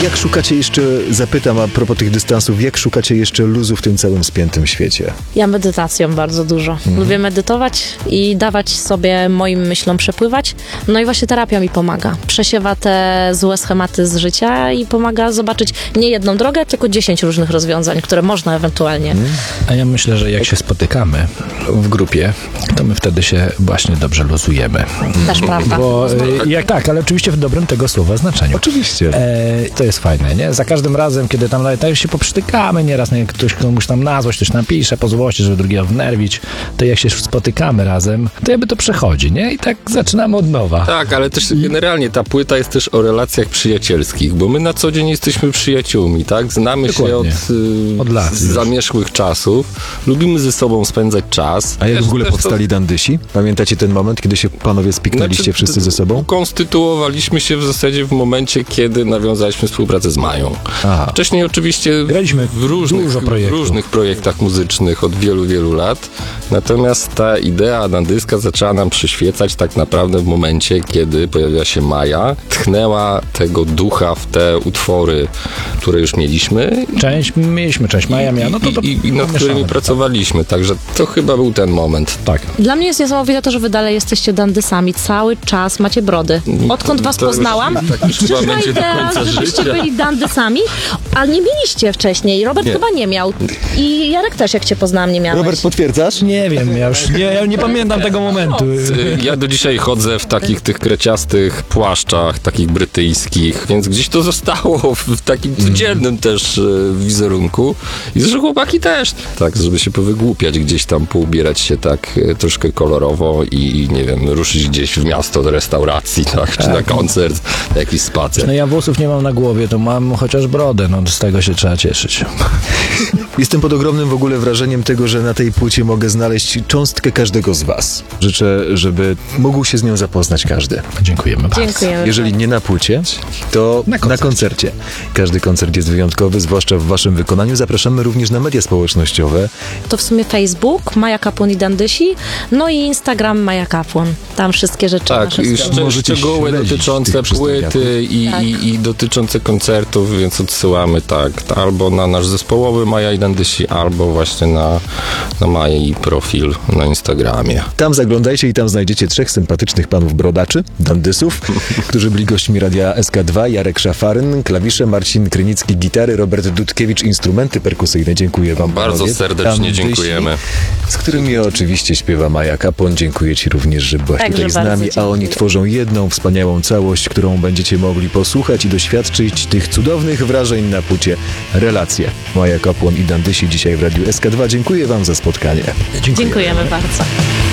Jak szukacie jeszcze, zapytam a propos tych dystansów, jak szukacie jeszcze luzu w tym całym spiętym świecie? Ja medytacją bardzo dużo. Lubię medytować i dawać sobie moim myślom przepływać. No i właśnie terapia mi pomaga. Przesiewa te złe schematy z życia i pomaga zobaczyć nie jedną drogę, tylko 10 różnych rozwiązań, które można ewentualnie. A ja myślę, że jak się spotykamy w grupie, to my wtedy się właśnie dobrze luzujemy. Też prawda. Bo tak, ale oczywiście w dobrym tego słowa znaczeniu. Oczywiście. To jest fajne, nie? Za każdym razem, kiedy tam tak się poprztykamy nieraz, nie? Ktoś komuś tam na złość, ktoś napisze po złości, żeby drugiego wnerwić, to jak się spotykamy razem, to jakby to przechodzi, nie? I tak zaczynamy od nowa. Tak, ale też generalnie ta płyta jest też o relacjach przyjacielskich, bo my na co dzień jesteśmy przyjaciółmi, tak? Znamy Dokładnie. się Od lat z już. zamierzchłych czasów, lubimy ze sobą spędzać czas. A jak Też- w ogóle też to- powstali Dandysi? Pamiętacie ten moment, kiedy się panowie spiknęliście wszyscy ze sobą? Ukonstytuowaliśmy się w zasadzie w momencie, kiedy nawiązaliśmy współpracę z Mają. Aha. Wcześniej oczywiście Graliśmy w różnych projektach muzycznych od wielu, wielu lat. Natomiast ta idea dandyska zaczęła nam przyświecać tak naprawdę w momencie, kiedy pojawiła się Maja, tchnęła tego ducha w te utwory, które już mieliśmy Mieliśmy część, Maja miała, no to i nad którymi pracowaliśmy. Także to chyba był ten moment. Tak. Dla mnie jest niesamowite to, że wy dalej jesteście dandysami. Cały czas macie brody. Odkąd was To już- poznałam, tak już chyba przyszła będzie do idea, końca żebyście życia. byli dandysami, ale nie mieliście wcześniej. Robert chyba nie miał. I Jarek też, jak cię poznałam, nie miałeś. Robert, potwierdzasz? Nie wiem, ja nie pamiętam tego momentu. Ja do dzisiaj chodzę w takich tych kreciastych płaszczach, takich brytyjskich, więc gdzieś to zostało w takim codziennym też wizerunku. I zresztą chłopaki też. Tak, żeby się powygłupiać gdzieś tam, poubierać się tak troszkę kolorowo i nie wiem, ruszyć gdzieś w miasto do restauracji, tak, czy na koncert, na jakiś spacer. No ja włosów nie mam na głowie, to mam chociaż brodę, no z tego się trzeba cieszyć. Jestem pod ogromnym w ogóle wrażeniem tego, że na tej płycie mogę znaleźć cząstkę każdego z was. Życzę, żeby mógł się z nią zapoznać każdy. Dziękujemy bardzo. Dziękujemy. Jeżeli nie na płycie, to na koncercie. Każdy koncert jest wyjątkowy, zwłaszcza w waszym wykonaniu. Zapraszamy również na media społecznościowe. To w sumie Facebook, Maja Kapłon i Dandysi, no i Instagram Maja Kapłon. Tam wszystkie rzeczy Tak, nasze i strony. Możecie szczegóły śledzić dotyczące tych przystojniaków. płyty i dotyczące koncertów, więc odsyłamy albo na nasz zespołowy Maja i Dandysi, albo właśnie na Maja profil na Instagramie. Tam zaglądajcie i tam znajdziecie 3 sympatycznych panów brodaczy, dandysów, którzy byli gośćmi Radia SK2. Jarek Szafaryn, klawisze, Marcin Krynicki, gitary, Robert Dudkiewicz, instrumenty perkusyjne. Dziękuję wam, Bardzo panowie. serdecznie Dandysi, dziękujemy. z którymi oczywiście śpiewa Maja Kapłon. Dziękuję ci również, że byłaś Także tutaj z bardzo nami, a oni dziękuję. tworzą jedną wspaniałą całość, którą będziecie mogli posłuchać i doświadczyć tych cudownych wrażeń na płycie Relacje. Maja Kapłon i Dandysi dzisiaj w Radiu SK2. Dziękuję wam za spotkanie. Dziękujemy bardzo.